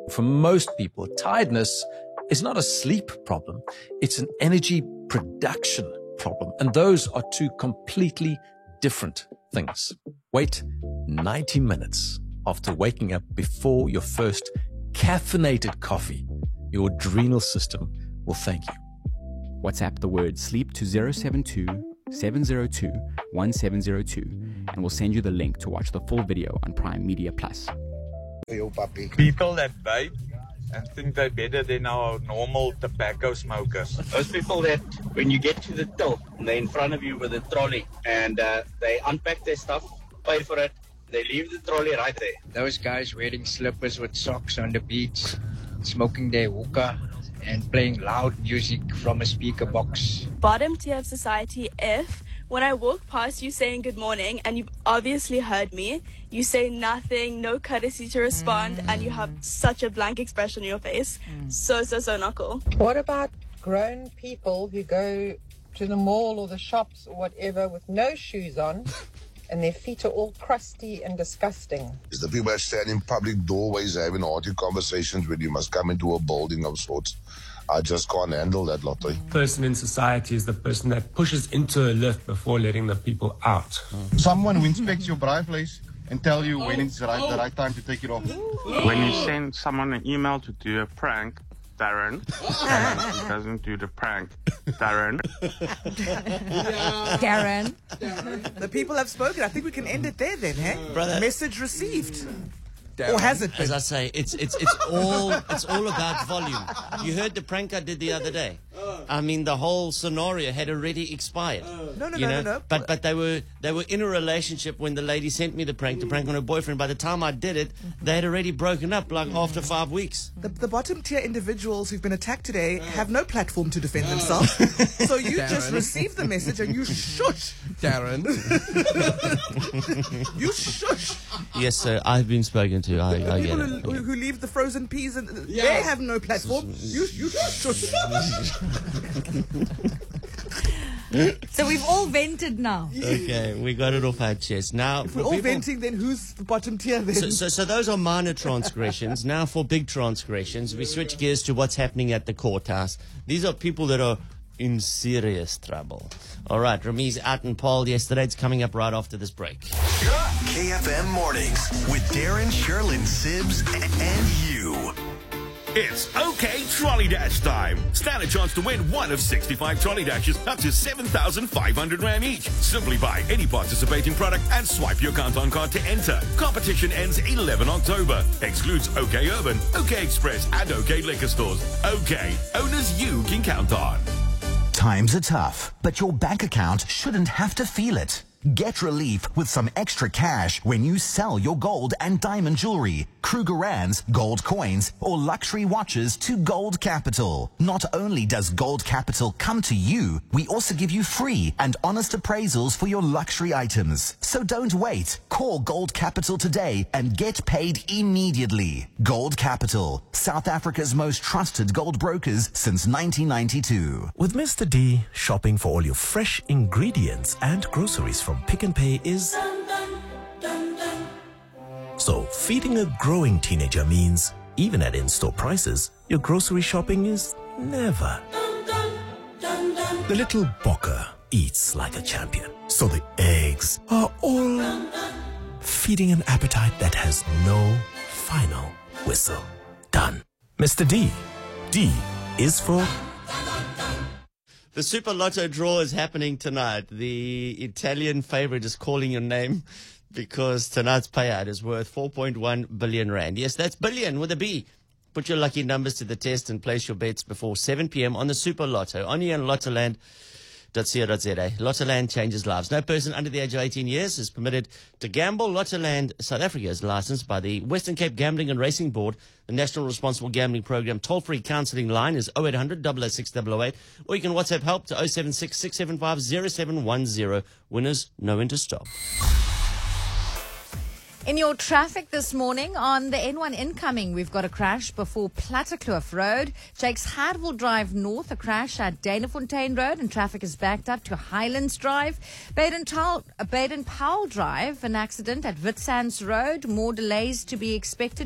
For most people, tiredness is not a sleep problem. It's an energy production problem. And those are two completely different things. Wait 90 minutes after waking up before your first caffeinated coffee. Your adrenal system will thank you. WhatsApp the word sleep to 072 702 1702 and we'll send you the link to watch the full video on Prime Media Plus. People that vape and think they're better than our normal tobacco smokers. Those people that, when you get to the till, they're in front of you with a trolley and they unpack their stuff, pay for it, they leave the trolley right there. Those guys wearing slippers with socks on the beach, smoking their hookah and playing loud music from a speaker box. Bottom tier of society if, when I walk past you saying good morning and you've obviously heard me, you say nothing, no courtesy to respond, and you have such a blank expression on your face. So not cool. What about grown people who go to the mall or the shops or whatever with no shoes on and their feet are all crusty and disgusting? It's the people that stand in public doorways having hearty conversations when you must come into a building of sorts. I just can't handle that, Lottie. Person in society is the person that pushes into a lift before letting the people out. Someone who inspects your bribe place and tell you when it's the right time to take it off. When you send someone an email to do a prank, Darren, and he doesn't do the prank, Darren. Darren. The people have spoken. I think we can end it there then, eh? Brother. Message received. Darren. Or has it been? As I say, it's all about volume. You heard the prank I did the other day. I mean, the whole scenario had already expired. No. But they were in a relationship when the lady sent me the prank on her boyfriend. By the time I did it, they had already broken up, like after 5 weeks. The bottom tier individuals who've been attacked today have no platform to defend themselves. So you just receive the message and you shush. Darren. You shush. Yes, sir. I've been spoken to. I get People it. who leave the frozen peas and they have no platform. You shush. So we've all vented now. Okay, we got it off our chest. Now, If we're all venting, then who's the bottom tier then? So those are minor transgressions. Now for big transgressions, we switch gears to what's happening at the courthouse. These are people that are in serious trouble. All right, Ramiz out in Paul yesterday. It's coming up right after this break. KFM Mornings with Darren, Sherlyn, Sibbs, and you. It's OK Trolley Dash time. Stand a chance to win one of 65 trolley dashes up to 7,500 Rand each. Simply buy any participating product and swipe your Count-On card to enter. Competition ends 11 October. Excludes OK Urban, OK Express, and OK Liquor Stores. OK, owners you can count on. Times are tough, but your bank account shouldn't have to feel it. Get relief with some extra cash when you sell your gold and diamond jewelry, Krugerrands, gold coins, or luxury watches to Gold Capital. Not only does Gold Capital come to you, we also give you free and honest appraisals for your luxury items. So don't wait. Call Gold Capital today and get paid immediately. Gold Capital, South Africa's most trusted gold brokers since 1992. With Mr. D, shopping for all your fresh ingredients and groceries from Pick n Pay is... So, feeding a growing teenager means, even at in-store prices, your grocery shopping is never. The little Bokker eats like a champion, so the eggs are all feeding an appetite that has no final whistle. Done. Mr. D. D is for... The Super Lotto draw is happening tonight. The Italian favorite is calling your name because tonight's payout is worth 4.1 billion Rand. Yes, that's billion with a B. Put your lucky numbers to the test and place your bets before 7 p.m. on the Super Lotto. Only on Lottoland.co.za. Lottoland changes lives. No person under the age of 18 years is permitted to gamble. Lottoland South Africa is licensed by the Western Cape Gambling and Racing Board. The National Responsible Gambling Program toll-free counselling line is 0800 006 008, or you can WhatsApp help to 076 675 0710. Winners know when to stop. In your traffic this morning on the N1 incoming, we've got a crash before Plattekloof Road. Jakes Hardwell Drive North, a crash at Danafontein Road, and traffic is backed up to Highlands Drive. Baden-Powell Drive, an accident at Witsands Road. More delays to be expected.